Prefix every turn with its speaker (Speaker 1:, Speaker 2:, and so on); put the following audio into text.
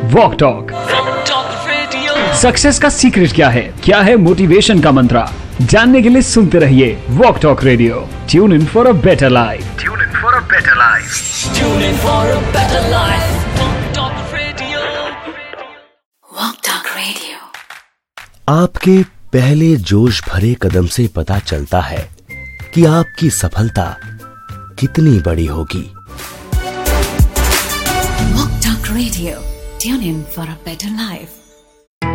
Speaker 1: Walk talk. Success का secret क्या है मोटिवेशन का मंत्रा, जानने के लिए सुनते रहिए walk talk radio. Tune in for a better life.
Speaker 2: Walk talk radio.
Speaker 3: आपके पहले जोश भरे कदम से पता चलता है कि आपकी सफलता कितनी बड़ी होगी।
Speaker 2: Walk talk radio, tune in for a better life.